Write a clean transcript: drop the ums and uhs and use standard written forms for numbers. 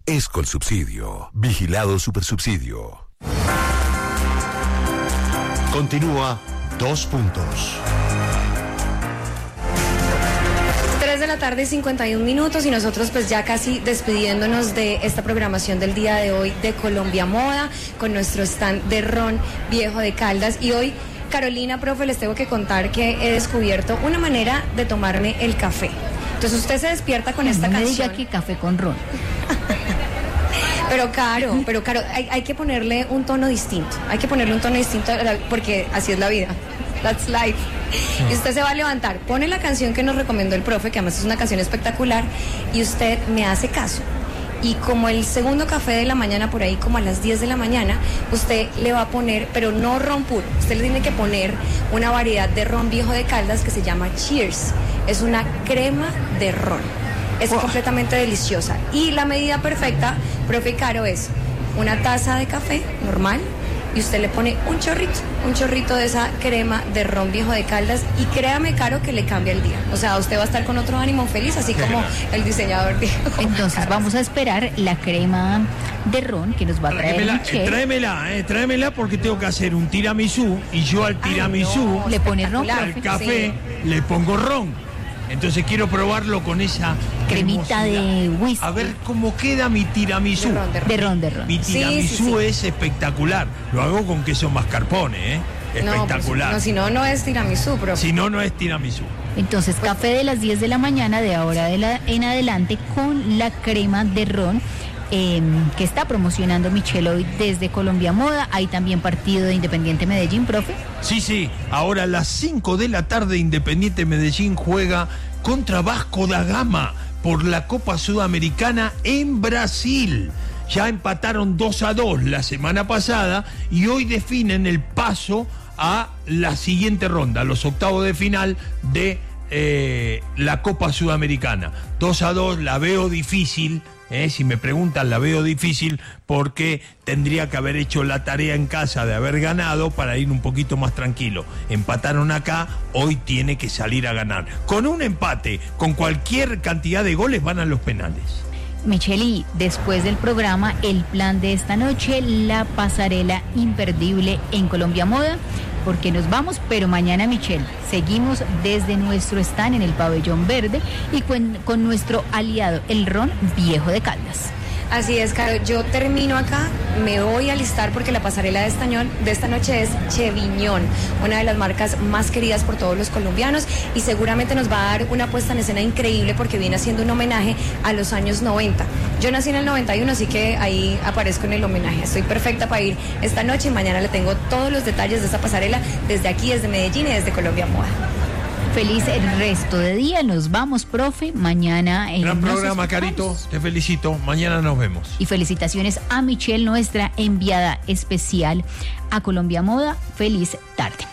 es Colsubsidio. Vigilado Supersubsidio. Continúa 2 puntos. 3 de la tarde, 51 minutos, y nosotros pues ya casi despidiéndonos de esta programación del día de hoy de Colombia Moda, con nuestro stand de ron Viejo de Caldas. Y hoy, Carolina, profe, les tengo que contar que he descubierto una manera de tomarme el café. Entonces usted se despierta con esta canción. No me diga que café con ron. Pero Caro, hay que ponerle un tono distinto. Hay que ponerle un tono distinto porque así es la vida. That's life. Y usted se va a levantar, pone la canción que nos recomendó el profe, que además es una canción espectacular, y usted me hace caso. Y como el segundo café de la mañana, por ahí como a las 10 de la mañana, usted le va a poner, pero no ron puro, usted le tiene que poner una variedad de ron Viejo de Caldas que se llama Cheers. Es una crema de ron. Es completamente deliciosa. Y la medida perfecta, profe Caro, es una taza de café normal, y usted le pone un chorrito de esa crema de ron Viejo de Caldas, y créame, Caro, que le cambia el día. O sea, usted va a estar con otro ánimo feliz, así como el diseñador dijo. Entonces vamos a esperar la crema de ron que nos va a traer Michelle. Tráemela porque tengo que hacer un tiramisú, y yo al tiramisú le pone ron, al café le pongo ron. Entonces quiero probarlo con esa cremita de whisky. A ver cómo queda mi tiramisú. De ron. Mi tiramisú es espectacular. Lo hago con queso mascarpone, espectacular. No, si no es tiramisú, profe. Si no es tiramisú. Entonces, café de las 10 de la mañana de ahora en adelante con la crema de ron que está promocionando Michelle hoy desde Colombia Moda. Hay también partido de Independiente Medellín, profe. Sí. Ahora a las 5 de la tarde Independiente Medellín juega contra Vasco da Gama por la Copa Sudamericana en Brasil. Ya empataron 2-2 la semana pasada y hoy definen el paso a la siguiente ronda, los octavos de final de la Copa Sudamericana. 2-2, la veo difícil. Si me preguntan, la veo difícil porque tendría que haber hecho la tarea en casa de haber ganado para ir un poquito más tranquilo. Empataron acá, hoy tiene que salir a ganar. Con un empate, con cualquier cantidad de goles, van a los penales. Michelle, después del programa, el plan de esta noche, la pasarela imperdible en Colombia Moda, porque nos vamos, pero mañana, Michelle, seguimos desde nuestro stand en el Pabellón Verde y con nuestro aliado, el ron Viejo de Caldas. Así es, Caro, yo termino acá, me voy a alistar porque la pasarela de esta noche es Cheviñón, una de las marcas más queridas por todos los colombianos, y seguramente nos va a dar una puesta en escena increíble porque viene haciendo un homenaje a los años 90. Yo nací en el 91, así que ahí aparezco en el homenaje. Estoy perfecta para ir esta noche y mañana le tengo todos los detalles de esa pasarela desde aquí, desde Medellín y desde Colombia Moda. Feliz el resto de día, nos vamos, profe, mañana gran programa, Carito, te felicito, mañana nos vemos. Y felicitaciones a Michelle, nuestra enviada especial a Colombia Moda, feliz tarde.